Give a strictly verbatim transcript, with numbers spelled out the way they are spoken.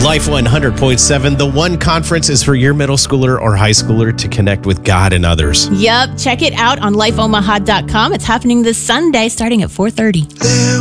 Life one hundred point seven, the One Conference is for your middle schooler or high schooler to connect with God and others. Yep, check it out on life omaha dot com. It's happening this Sunday starting at four thirty. There